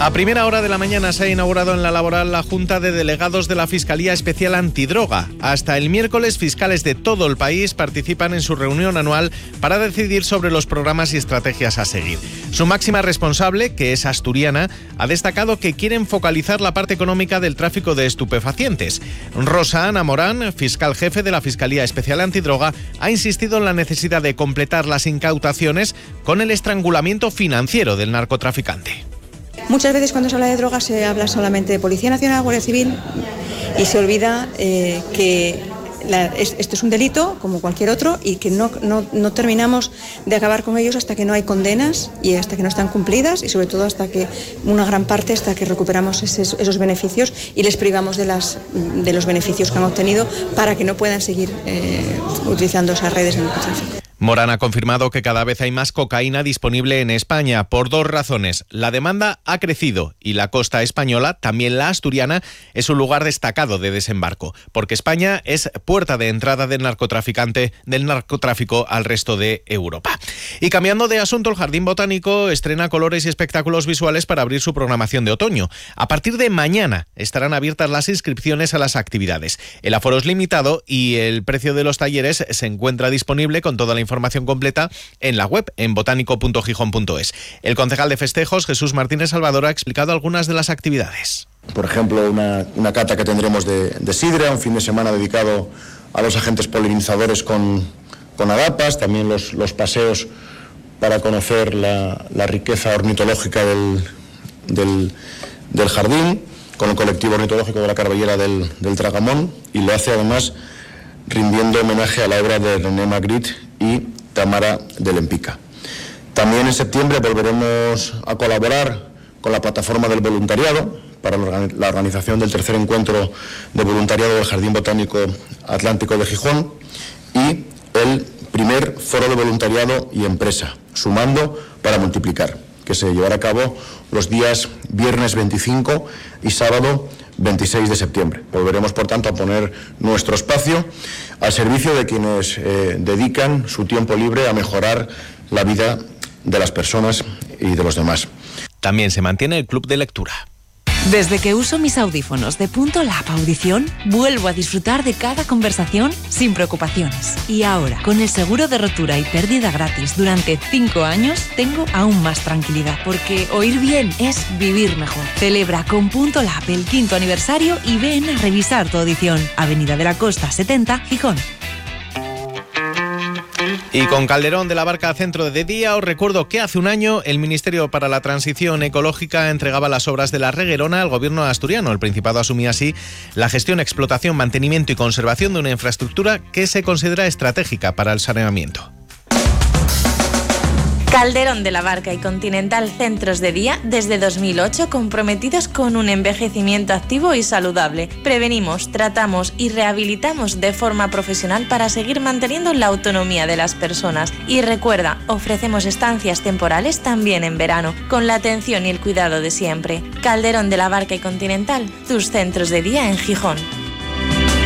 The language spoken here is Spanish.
A primera hora de la mañana se ha inaugurado en La Laboral la Junta de Delegados de la Fiscalía Especial Antidroga. Hasta el miércoles, fiscales de todo el país participan en su reunión anual para decidir sobre los programas y estrategias a seguir. Su máxima responsable, que es asturiana, ha destacado que quieren focalizar la parte económica del tráfico de estupefacientes. Rosa Ana Morán, fiscal jefe de la Fiscalía Especial Antidroga, ha insistido en la necesidad de completar las incautaciones con el estrangulamiento financiero del narcotraficante. Muchas veces cuando se habla de drogas se habla solamente de Policía Nacional, Guardia Civil y se olvida que esto es un delito como cualquier otro y que no terminamos de acabar con ellos hasta que no hay condenas y hasta que no están cumplidas y sobre todo hasta que una gran parte hasta que recuperamos esos beneficios y les privamos de los beneficios que han obtenido para que no puedan seguir utilizando esas redes de narcotráfico. Morán ha confirmado que cada vez hay más cocaína disponible en España por dos razones. La demanda ha crecido y la costa española, también la asturiana, es un lugar destacado de desembarco, porque España es puerta de entrada del narcotráfico al resto de Europa. Y cambiando de asunto, el Jardín Botánico estrena colores y espectáculos visuales para abrir su programación de otoño. A partir de mañana estarán abiertas las inscripciones a las actividades. El aforo es limitado y el precio de los talleres se encuentra disponible con toda la información completa en la web, en botánico.gijón.es. El concejal de festejos, Jesús Martínez Salvador, ha explicado algunas de las actividades. Por ejemplo, una cata que tendremos de sidra, un fin de semana dedicado a los agentes polinizadores con adapas, también los paseos para conocer la riqueza ornitológica del jardín, con el colectivo ornitológico de la Carballera del Tragamón, y lo hace además rindiendo homenaje a la obra de René Magritte y Tamara de Lempica. También en septiembre volveremos a colaborar con la plataforma del voluntariado para la organización del tercer encuentro de voluntariado del Jardín Botánico Atlántico de Gijón y el primer foro de voluntariado y empresa, Sumando para Multiplicar, que se llevará a cabo los días viernes 25 y sábado 26 de septiembre. Volveremos, por tanto, a poner nuestro espacio al servicio de quienes dedican su tiempo libre a mejorar la vida de las personas y de los demás. También se mantiene el club de lectura. Desde que uso mis audífonos de Punto Lab Audición, vuelvo a disfrutar de cada conversación sin preocupaciones. Y ahora, con el seguro de rotura y pérdida gratis durante 5 años, tengo aún más tranquilidad, porque oír bien es vivir mejor. Celebra con Punto Lab el 5º aniversario y ven a revisar tu audición. Avenida de la Costa 70, Gijón. Y con Calderón de la Barca Centro de Día, os recuerdo que hace un año el Ministerio para la Transición Ecológica entregaba las obras de la Reguerona al gobierno asturiano. El Principado asumía así la gestión, explotación, mantenimiento y conservación de una infraestructura que se considera estratégica para el saneamiento. Calderón de la Barca y Continental Centros de Día, desde 2008, comprometidos con un envejecimiento activo y saludable. Prevenimos, tratamos y rehabilitamos de forma profesional para seguir manteniendo la autonomía de las personas. Y recuerda, ofrecemos estancias temporales también en verano, con la atención y el cuidado de siempre. Calderón de la Barca y Continental, tus centros de día en Gijón.